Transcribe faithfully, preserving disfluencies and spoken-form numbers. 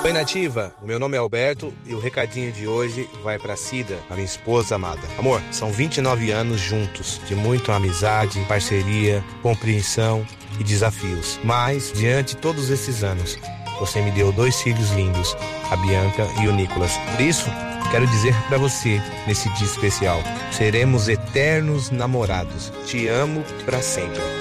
Oi, Nativa, o meu nome é Alberto e o recadinho de hoje vai pra Cida, a minha esposa amada. Amor, são vinte e nove anos juntos, de muita amizade, parceria, compreensão e desafios. Mas, diante de todos esses anos, você me deu dois filhos lindos, a Bianca e o Nicolas. Por isso, quero dizer pra você, nesse dia especial, seremos eternos namorados. Te amo pra sempre.